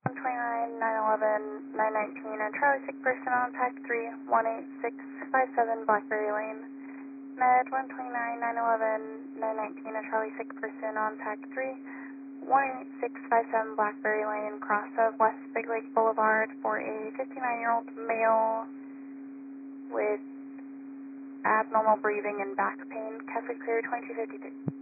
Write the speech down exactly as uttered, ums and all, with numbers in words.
one twenty-nine, nine eleven, nine nineteen, and Charlie sick person on tag three, one eight six five seven Blackberry Lane. Med one twenty-nine, nine eleven, nine nineteen, and Charlie sick person on tag three, one eight six five seven Blackberry Lane, cross of West Big Lake Boulevard for a fifty-nine-year-old male with abnormal breathing and back pain. Catholic Clear twenty-two fifty-two.